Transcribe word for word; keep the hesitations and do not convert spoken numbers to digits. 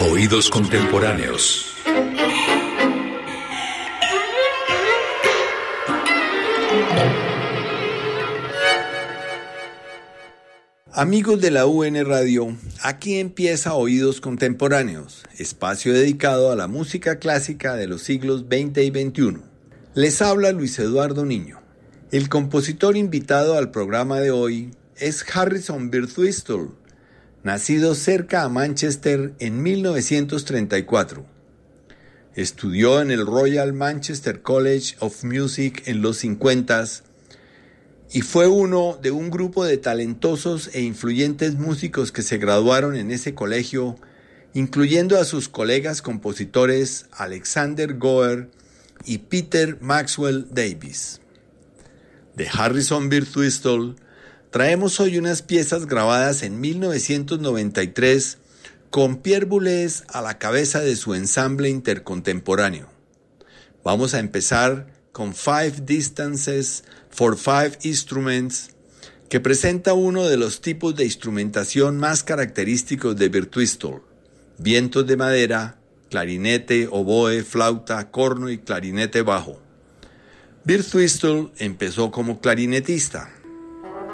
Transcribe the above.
Oídos contemporáneos. Amigos de la U N Radio, aquí empieza Oídos Contemporáneos, espacio dedicado a la música clásica de los siglos veinte y veintiuno. Les habla Luis Eduardo Niño. El compositor invitado al programa de hoy es Harrison Birtwistle, nacido cerca a Manchester en mil novecientos treinta y cuatro. Estudió en el Royal Manchester College of Music en los cincuentas y fue uno de un grupo de talentosos e influyentes músicos que se graduaron en ese colegio, incluyendo a sus colegas compositores Alexander Goer y Peter Maxwell Davies. De Harrison Birtwistle traemos hoy unas piezas grabadas en mil novecientos noventa y tres con Pierre Boulez a la cabeza de su ensamble intercontemporáneo. Vamos a empezar con Five Distances for Five Instruments, que presenta uno de los tipos de instrumentación más característicos de Birtwistle: vientos de madera, clarinete, oboe, flauta, corno y clarinete bajo. Birtwistle empezó como clarinetista.